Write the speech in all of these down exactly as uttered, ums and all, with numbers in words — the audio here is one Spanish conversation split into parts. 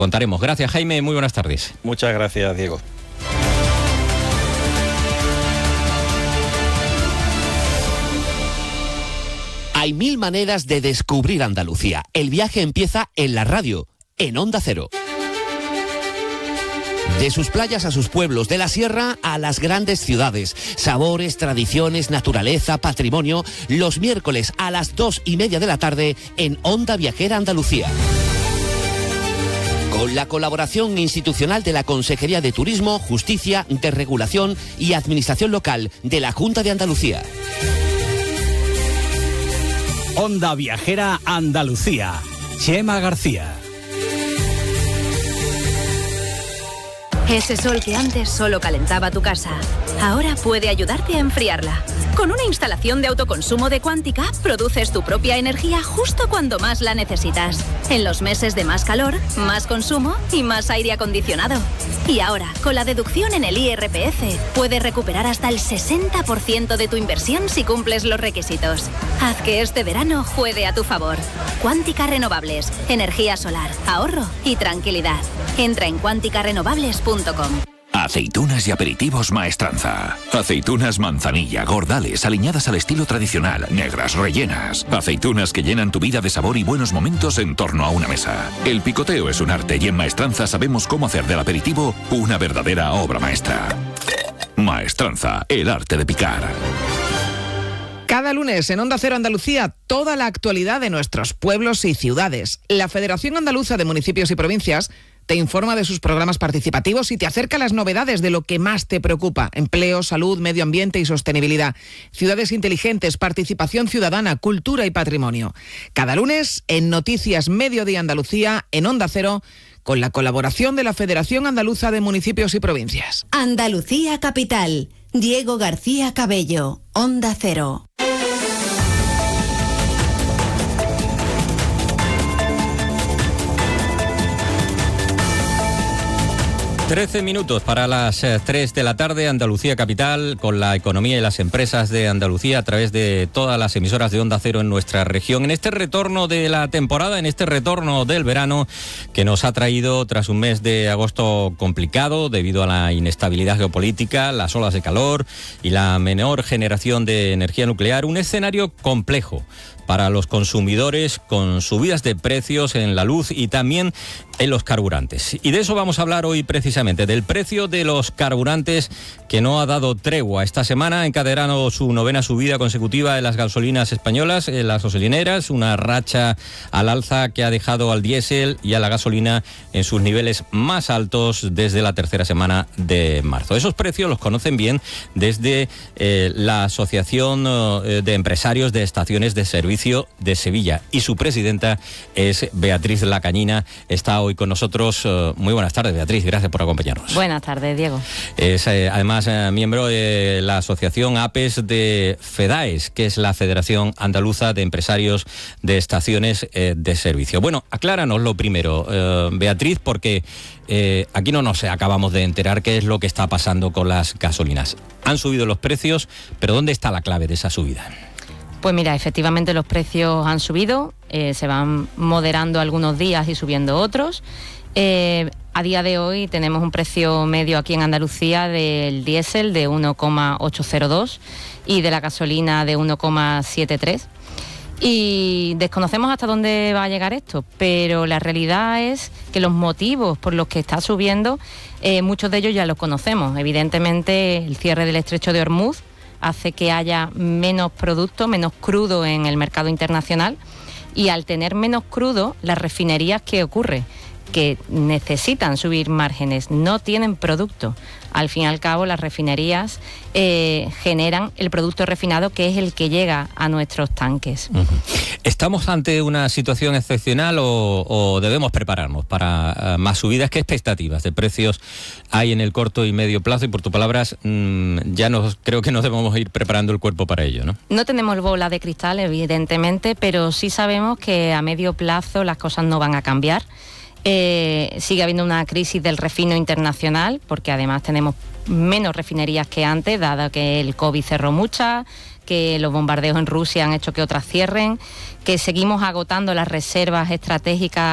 Contaremos. Gracias, Jaime. Muy buenas tardes. Muchas gracias, Diego. Hay mil maneras de descubrir Andalucía. El viaje empieza en la radio, en Onda Cero. De sus playas a sus pueblos, de la sierra a las grandes ciudades. Sabores, tradiciones, naturaleza, patrimonio. Los miércoles a las dos y media de la tarde en Onda Viajera Andalucía. Con la colaboración institucional de la Consejería de Turismo, Justicia, Desregulación y Administración Local de la Junta de Andalucía. Onda Viajera Andalucía. Chema García. Ese sol que antes solo calentaba tu casa, ahora puede ayudarte a enfriarla. Con una instalación de autoconsumo de Quántica, produces tu propia energía justo cuando más la necesitas. En los meses de más calor, más consumo y más aire acondicionado. Y ahora, con la deducción en el I R P F, puedes recuperar hasta el sesenta por ciento de tu inversión si cumples los requisitos. Haz que este verano juegue a tu favor. Quántica Renovables, energía solar, ahorro y tranquilidad. Entra en quántica renovables punto com. Aceitunas y aperitivos Maestranza. Aceitunas manzanilla, gordales, aliñadas al estilo tradicional, negras, rellenas. Aceitunas que llenan tu vida de sabor y buenos momentos en torno a una mesa. El picoteo es un arte y en Maestranza sabemos cómo hacer del aperitivo una verdadera obra maestra. Maestranza, el arte de picar. Cada lunes en Onda Cero Andalucía, toda la actualidad de nuestros pueblos y ciudades. La Federación Andaluza de Municipios y Provincias te informa de sus programas participativos y te acerca las novedades de lo que más te preocupa: empleo, salud, medio ambiente y sostenibilidad, ciudades inteligentes, participación ciudadana, cultura y patrimonio. Cada lunes en Noticias Mediodía Andalucía, en Onda Cero, con la colaboración de la Federación Andaluza de Municipios y Provincias. Andalucía Capital. Diego García Cabello, Onda Cero. trece minutos para las tres de la tarde, Andalucía Capital, con la economía y las empresas de Andalucía a través de todas las emisoras de Onda Cero en nuestra región. En este retorno de la temporada, en este retorno del verano que nos ha traído tras un mes de agosto complicado debido a la inestabilidad geopolítica, las olas de calor y la menor generación de energía nuclear, un escenario complejo para los consumidores, con subidas de precios en la luz y también en los carburantes. Y de eso vamos a hablar hoy precisamente, del precio de los carburantes, que no ha dado tregua. Esta semana ha encadenado su novena subida consecutiva en las gasolinas españolas, en las gasolineras, una racha al alza que ha dejado al diésel y a la gasolina en sus niveles más altos desde la tercera semana de marzo. Esos precios los conocen bien desde eh, la Asociación eh, de Empresarios de Estaciones de Servicio de Sevilla, y su presidenta es Beatriz Lacañina. Está hoy con nosotros. Muy buenas tardes, Beatriz, gracias por acompañarnos. Buenas tardes, Diego. Es eh, además eh, miembro de la asociación APES de FEDAES, que es la Federación Andaluza de Empresarios de Estaciones eh, de Servicio. Bueno, acláranos lo primero, eh, Beatriz, porque eh, aquí no nos acabamos de enterar qué es lo que está pasando con las gasolinas. Han subido los precios, pero ¿dónde está la clave de esa subida? Pues mira, efectivamente los precios han subido, eh, se van moderando algunos días y subiendo otros. Eh, a día de hoy tenemos un precio medio aquí en Andalucía del diésel de uno coma ochocientos dos y de la gasolina de uno coma setenta y tres. Y desconocemos hasta dónde va a llegar esto, pero la realidad es que los motivos por los que está subiendo, eh, muchos de ellos ya los conocemos. Evidentemente, el cierre del estrecho de Hormuz hace que haya menos producto, menos crudo en el mercado internacional, y al tener menos crudo, las refinerías, ¿qué ocurre? Que necesitan subir márgenes, no tienen producto. Al fin y al cabo, las refinerías eh, generan el producto refinado, que es el que llega a nuestros tanques. Uh-huh. ¿Estamos ante una situación excepcional o, o debemos prepararnos para uh, más subidas? ¿Qué expectativas de precios hay en el corto y medio plazo? Y por tus palabras, mmm, ya nos, creo que nos debemos ir preparando el cuerpo para ello, ¿no? No tenemos bola de cristal, evidentemente, pero sí sabemos que a medio plazo las cosas no van a cambiar. Eh, sigue habiendo una crisis del refino internacional, porque además tenemos menos refinerías que antes, dado que el COVID cerró muchas, que los bombardeos en Rusia han hecho que otras cierren, que seguimos agotando las reservas estratégicas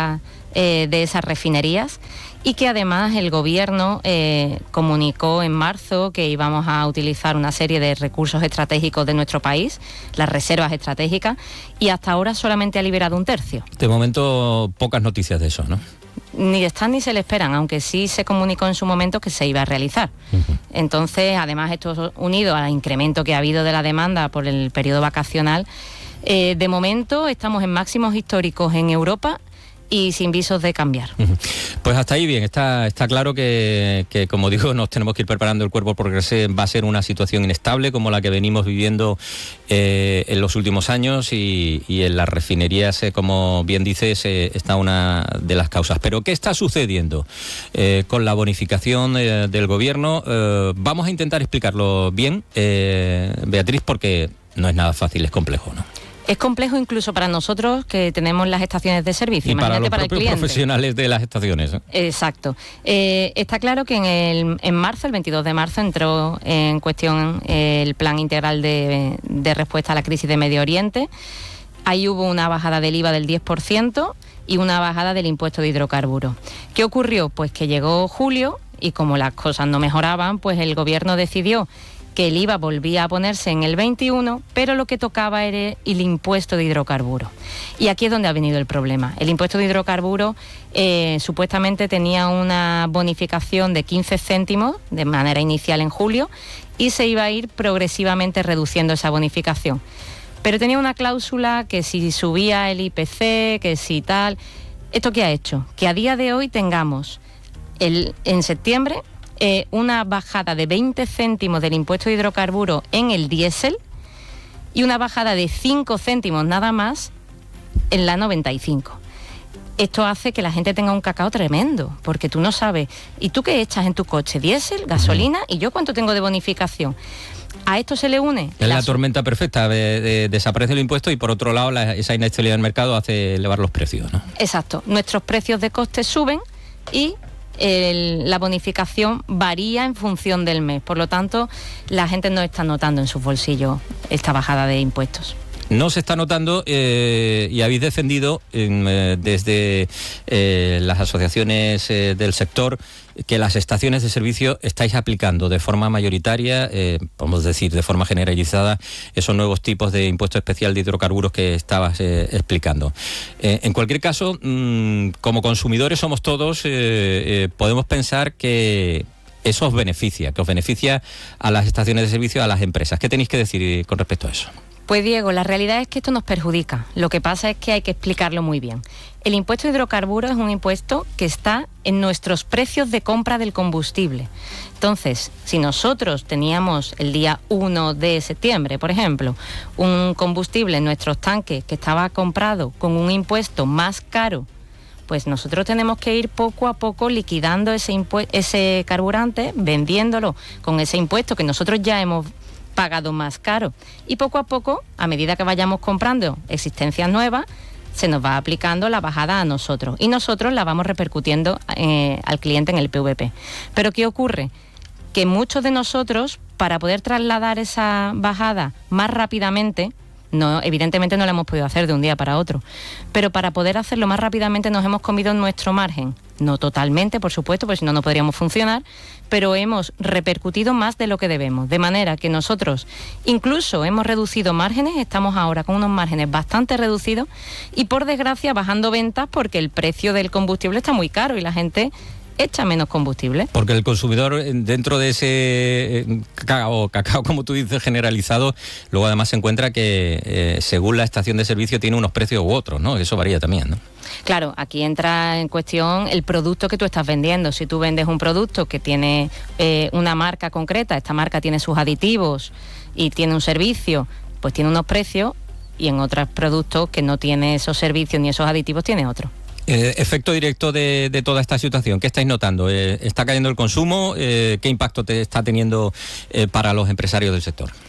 eh, de esas refinerías, y que además el Gobierno eh, comunicó en marzo que íbamos a utilizar una serie de recursos estratégicos de nuestro país, las reservas estratégicas, y hasta ahora solamente ha liberado un tercio. De momento, pocas noticias de eso, ¿no? Ni están ni se le esperan, aunque sí se comunicó en su momento que se iba a realizar. Uh-huh. Entonces, además, esto unido al incremento que ha habido de la demanda por el periodo vacacional, eh, de momento estamos en máximos históricos en Europa y sin visos de cambiar. Uh-huh. Pues hasta ahí bien, está, está claro que, que, como digo, nos tenemos que ir preparando el cuerpo porque va a ser una situación inestable como la que venimos viviendo eh, en los últimos años, y, y en las refinerías, eh, como bien dices, eh, está una de las causas. Pero ¿qué está sucediendo eh, con la bonificación eh, del Gobierno? Eh, vamos a intentar explicarlo bien, eh, Beatriz, porque no es nada fácil, es complejo, ¿no? Es complejo incluso para nosotros que tenemos las estaciones de servicio. Y para los para propios el cliente. Profesionales de las estaciones, ¿eh? Exacto. Eh, está claro que en, el, en marzo, el veintidós de marzo, entró en cuestión el Plan Integral de, de Respuesta a la Crisis de Medio Oriente. Ahí hubo una bajada del I V A del diez por ciento y una bajada del impuesto de hidrocarburos. ¿Qué ocurrió? Pues que llegó julio y como las cosas no mejoraban, pues el Gobierno decidió que el I V A volvía a ponerse en el veintiuno, pero lo que tocaba era el impuesto de hidrocarburos. Y aquí es donde ha venido el problema. El impuesto de hidrocarburos eh, supuestamente tenía una bonificación de quince céntimos de manera inicial en julio y se iba a ir progresivamente reduciendo esa bonificación. Pero tenía una cláusula que si subía el I P C, que si tal... ¿Esto qué ha hecho? Que a día de hoy tengamos el, en septiembre... Eh, una bajada de veinte céntimos del impuesto de hidrocarburos en el diésel y una bajada de cinco céntimos nada más en la noventa y cinco. Esto hace que la gente tenga un cacao tremendo, porque tú no sabes, ¿y tú qué echas en tu coche? ¿Diésel, gasolina? ¿Y yo cuánto tengo de bonificación? A esto se le une... Es la, la tormenta perfecta, de, de, desaparece el impuesto y por otro lado la, esa inestabilidad del mercado hace elevar los precios, ¿no? Exacto, nuestros precios de coste suben y... El, la bonificación varía en función del mes, por lo tanto la gente no está notando en sus bolsillos esta bajada de impuestos. No se está notando eh, y habéis defendido eh, desde eh, las asociaciones eh, del sector que las estaciones de servicio estáis aplicando de forma mayoritaria, eh, podemos decir de forma generalizada, esos nuevos tipos de impuesto especial de hidrocarburos que estabas eh, explicando. Eh, en cualquier caso, mmm, como consumidores somos todos, eh, eh, podemos pensar que eso os beneficia, que os beneficia a las estaciones de servicio, a las empresas. ¿Qué tenéis que decir con respecto a eso? Pues Diego, la realidad es que esto nos perjudica. Lo que pasa es que hay que explicarlo muy bien. El impuesto de hidrocarburos es un impuesto que está en nuestros precios de compra del combustible. Entonces, si nosotros teníamos el día uno de septiembre, por ejemplo, un combustible en nuestros tanques que estaba comprado con un impuesto más caro, pues nosotros tenemos que ir poco a poco liquidando ese, impue- ese carburante, vendiéndolo con ese impuesto que nosotros ya hemos pagado más caro. Y poco a poco, a medida que vayamos comprando existencias nuevas, se nos va aplicando la bajada a nosotros. Y nosotros la vamos repercutiendo eh, al cliente en el P V P. Pero ¿qué ocurre? Que muchos de nosotros, para poder trasladar esa bajada más rápidamente, no, evidentemente no la hemos podido hacer de un día para otro, pero para poder hacerlo más rápidamente nos hemos comido nuestro margen. No totalmente, por supuesto, porque si no, no podríamos funcionar, pero hemos repercutido más de lo que debemos. De manera que nosotros incluso hemos reducido márgenes, estamos ahora con unos márgenes bastante reducidos y, por desgracia, bajando ventas porque el precio del combustible está muy caro y la gente echa menos combustible. Porque el consumidor, dentro de ese cacao, cacao como tú dices, generalizado, luego además se encuentra que eh, según la estación de servicio tiene unos precios u otros, ¿no? Eso varía también, ¿no? Claro, aquí entra en cuestión el producto que tú estás vendiendo. Si tú vendes un producto que tiene eh, una marca concreta, esta marca tiene sus aditivos y tiene un servicio, pues tiene unos precios, y en otros productos que no tiene esos servicios ni esos aditivos tiene otro. Eh, efecto directo de, de toda esta situación, ¿qué estáis notando? Eh, ¿Está cayendo el consumo? Eh, ¿Qué impacto te está teniendo eh, para los empresarios del sector?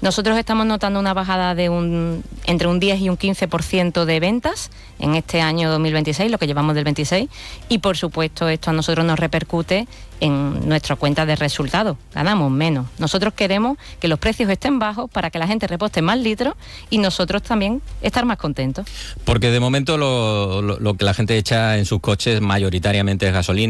Nosotros estamos notando una bajada de un entre un diez y un quince por ciento de ventas en este año dos mil veintiséis, lo que llevamos del veintiséis, y por supuesto esto a nosotros nos repercute en nuestra cuenta de resultados, ganamos menos. Nosotros queremos que los precios estén bajos para que la gente reposte más litros y nosotros también estar más contentos. Porque de momento lo, lo, lo que la gente echa en sus coches mayoritariamente es gasolina.